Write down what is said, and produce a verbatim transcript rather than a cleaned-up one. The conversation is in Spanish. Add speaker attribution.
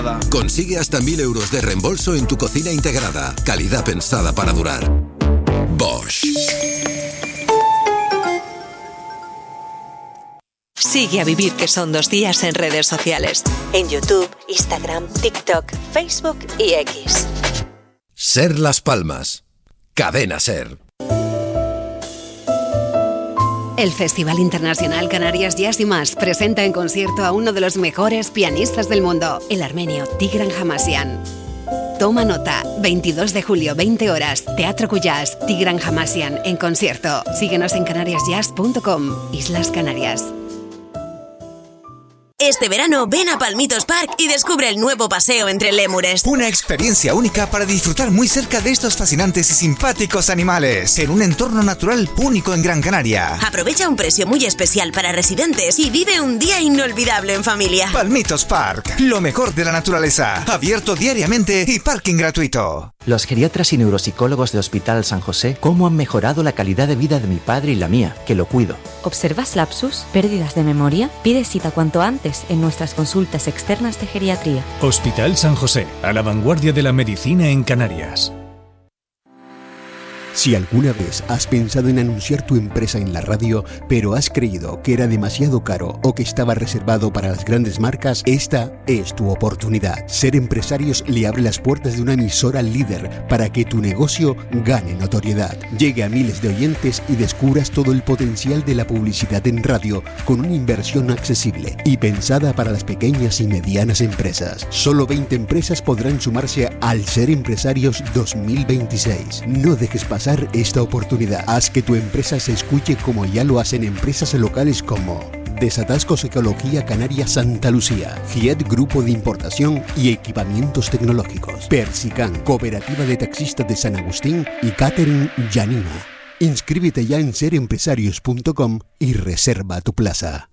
Speaker 1: Consigue hasta mil euros de reembolso en tu cocina integrada. Calidad pensada para durar. Bosch.
Speaker 2: Sigue a Vivir que son dos días en redes sociales. En YouTube, Instagram, TikTok, Facebook y X.
Speaker 1: Ser Las Palmas. Cadena Ser.
Speaker 3: El Festival Internacional Canarias Jazz y Más presenta en concierto a uno de los mejores pianistas del mundo, el armenio Tigran Hamasyan. Toma nota, veintidós de julio, veinte horas, Teatro Cuyás, Tigran Hamasyan en concierto. Síguenos en canarias jazz punto com, Islas Canarias.
Speaker 4: Este verano ven a Palmitos Park y descubre el nuevo paseo entre lémures.
Speaker 5: Una experiencia única para disfrutar muy cerca de estos fascinantes y simpáticos animales, en un entorno natural único en Gran Canaria.
Speaker 4: Aprovecha un precio muy especial para residentes y vive un día inolvidable en familia.
Speaker 5: Palmitos Park, lo mejor de la naturaleza, abierto diariamente y parking gratuito.
Speaker 6: Los geriatras y neuropsicólogos de Hospital San José, ¿cómo han mejorado la calidad de vida de mi padre y la mía, que lo cuido?
Speaker 7: ¿Observas lapsus, pérdidas de memoria? Pide cita cuanto antes en nuestras consultas externas de geriatría.
Speaker 8: Hospital San José, a la vanguardia de la medicina en Canarias.
Speaker 9: Si alguna vez has pensado en anunciar tu empresa en la radio, pero has creído que era demasiado caro o que estaba reservado para las grandes marcas, esta es tu oportunidad. Ser Empresarios le abre las puertas de una emisora líder para que tu negocio gane notoriedad, llegue a miles de oyentes y descubras todo el potencial de la publicidad en radio con una inversión accesible y pensada para las pequeñas y medianas empresas. Solo veinte empresas podrán sumarse al Ser Empresarios dos mil veintiséis. No dejes pasar esta oportunidad. Haz que tu empresa se escuche como ya lo hacen empresas locales como Desatascos Ecología Canaria Santa Lucía, Giet Grupo de Importación y Equipamientos Tecnológicos, Persican, Cooperativa de Taxistas de San Agustín y Catering Yanina. Inscríbete ya en ser empresarios punto com y reserva tu plaza.